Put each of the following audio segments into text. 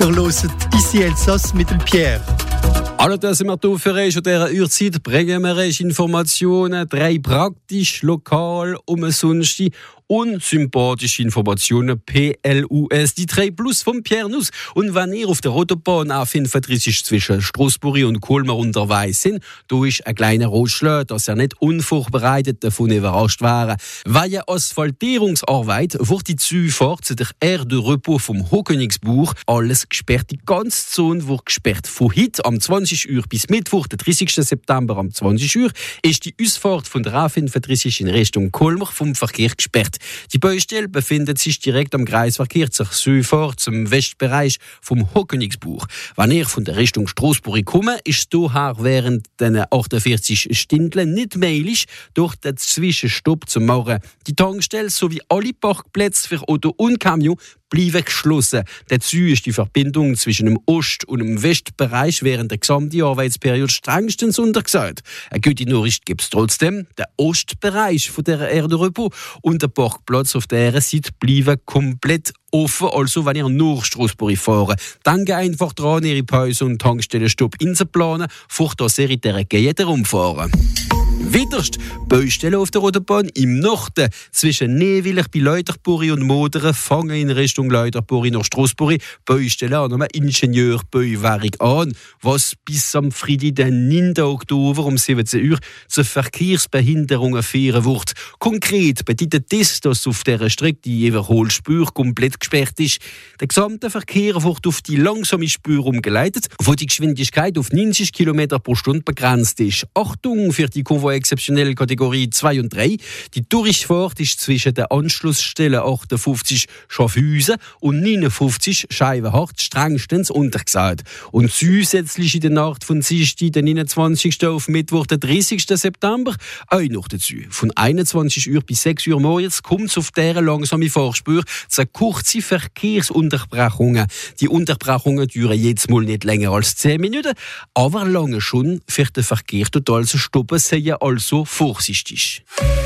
Wir hören «Ici Elsass» mit dem Pierre. Hallo, da sind wir hier für euch. An dieser Uhrzeit bringen wir euch Informationen, 3 praktisch, lokal, umsonst und sympathische Informationen, PLUS, die 3 Plus vom Pierre Nuss. Und wenn ihr auf der Autobahn A35 zwischen Strasbourg und Colmar unterwegs sind, da ist ein kleiner Rotschlag, dass ihr nicht unvorbereitet davon überrascht wäre. Weil eine Asphaltierungsarbeit wird die Zufahrt zu der Aire de Repos vom Hohkönigsbuch alles gesperrt. Die ganze Zone wird gesperrt. Von heute am 20 Uhr bis Mittwoch, der 30. September am 20 Uhr, ist die Ausfahrt von der A35 in Richtung Colmar vom Verkehr gesperrt. Die Baustelle befindet sich direkt am Kreisverkehr zur Zufahrt zum Westbereich vom Hohkönigsbuch. Wenn ihr von der Richtung Strasbourg kommt, ist daher während den 48 Stunden nicht möglich, durch den Zwischenstopp zu machen. Die Tankstelle sowie alle Parkplätze für Auto und Camion bleiben geschlossen. Dazu ist die Verbindung zwischen dem Ost- und dem Westbereich während der gesamten Arbeitsperiode strengstens untergesagt. Eine gute Nachricht gibt es trotzdem. Der Ostbereich von der Aire de Repos und der Parkplatz auf dieser Seite bleiben komplett offen, also wenn ihr nach Strasbourg fahren. Denkt einfach daran, ihre Pause- und Tankstellenstopp einzuplanen, vor dass ihr in dieser Gegend herumfahren. Weiterst Baustellen auf der Autobahn im Norden zwischen Newillich bei Leuterpuri und Modern fangen in Richtung Leuterpuri nach Strasbourg Baustellen an einem Ingenieurbauwerk an, was bis am Freitag, den 9. Oktober um 17 Uhr zu Verkehrsbehinderungen führen wird. Konkret bedeutet das, dass auf dieser Strecke die Überholspur komplett gesperrt ist. Der gesamte Verkehr wird auf die langsame Spur umgeleitet, wo die Geschwindigkeit auf 90 km pro Stunde begrenzt ist. Achtung für die Konvoi exceptionell Kategorie 2 und 3. Die Durchfahrt ist zwischen den Anschlussstellen 58 Schaffhausen und 59 Scheibenhardt strengstens untergesagt. Und zusätzlich in der Nacht von Dienstag, den 29. auf Mittwoch, den 30. September, auch noch dazu. Von 21 Uhr bis 6 Uhr morgens kommt es auf dieser langsamen Fahrspur zu kurzen Verkehrsunterbrechungen. Die Unterbrechungen dauern jetzt mal nicht länger als 10 Minuten, aber lange schon für den Verkehr total zu stoppen, seien also vorsichtig.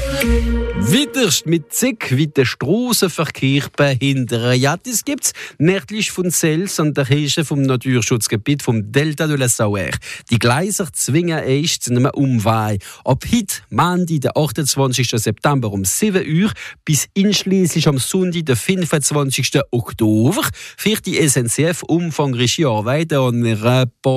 Weiterst mit Zick wie der Strassenverkehr behindern. Ja, das gibt's nördlich von Sels an der Hälfte vom Naturschutzgebiet vom Delta de la Sauer. Die Gleiser zwingen echt zu einem Umweg. Ab heute, Montag, der 28. September um 7 Uhr bis einschließlich am Sonntag, der 25. Oktober, für die SNCF umfangreiche Arbeit an einer